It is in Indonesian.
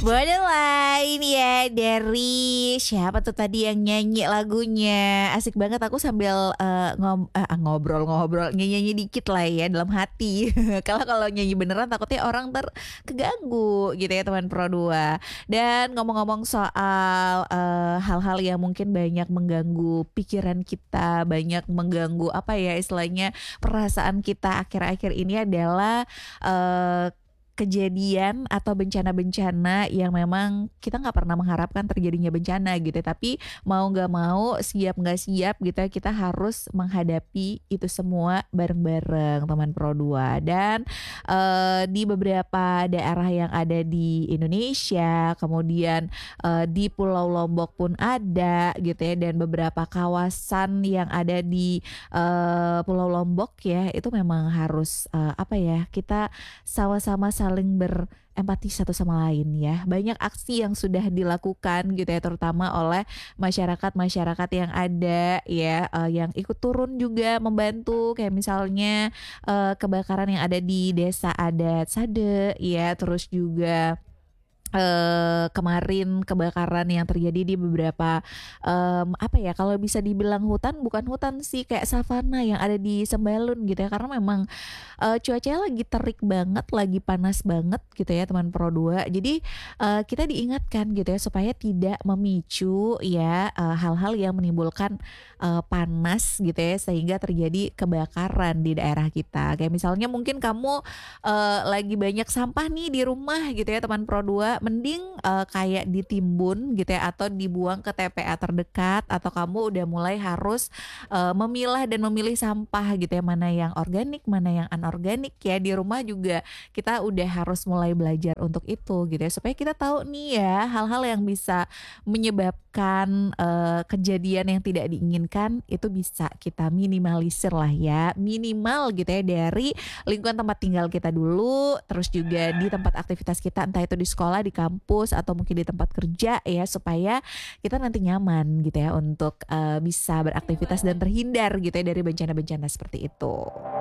Boleh lah ini ya dari siapa tuh tadi yang nyanyi lagunya, asik banget aku sambil, ngobrol-ngobrol, nyanyi-nyanyi dikit lah ya dalam hati. Kalau nyanyi beneran takutnya orang keganggu gitu ya teman Pro 2. Dan ngomong-ngomong soal, hal-hal yang mungkin banyak mengganggu pikiran kita, banyak mengganggu apa ya istilahnya, perasaan kita akhir-akhir ini adalah, kejadian atau bencana-bencana yang memang kita nggak pernah mengharapkan terjadinya bencana gitu ya, tapi mau nggak mau, siap nggak siap gitu ya, kita harus menghadapi itu semua bareng-bareng teman Pro 2. Dan, di beberapa daerah yang ada di Indonesia, kemudian, di Pulau Lombok pun ada gitu ya, dan beberapa kawasan yang ada di, Pulau Lombok ya, itu memang harus, apa ya, kita sama-sama saling berempati satu sama lain ya. Banyak aksi yang sudah dilakukan gitu ya, terutama oleh masyarakat-masyarakat yang ada ya, yang ikut turun juga membantu kayak misalnya, kebakaran yang ada di desa adat Sade ya, terus juga kemarin kebakaran yang terjadi di beberapa, apa ya, kalau bisa dibilang hutan, bukan hutan sih, kayak savana yang ada di Sembalun gitu ya. Karena memang, cuacanya lagi terik banget, lagi panas banget gitu ya teman Pro 2. Jadi, kita diingatkan gitu ya supaya tidak memicu ya, hal-hal yang menimbulkan, panas gitu ya sehingga terjadi kebakaran di daerah kita. Kayak misalnya mungkin kamu, lagi banyak sampah nih di rumah gitu ya teman Pro 2, mending, kayak ditimbun gitu ya atau dibuang ke TPA terdekat atau kamu udah mulai harus, memilah dan memilih sampah gitu ya, mana yang organik, mana yang anorganik ya. Di rumah juga kita udah harus mulai belajar untuk itu gitu ya, supaya kita tahu nih ya hal-hal yang bisa menyebabkan, kejadian yang tidak diinginkan itu bisa kita minimalisir lah ya, minimal gitu ya dari lingkungan tempat tinggal kita dulu, terus juga di tempat aktivitas kita, entah itu di sekolah, di kampus, atau mungkin di tempat kerja ya, supaya kita nanti nyaman gitu ya untuk, bisa beraktivitas dan terhindar gitu ya dari bencana-bencana seperti itu.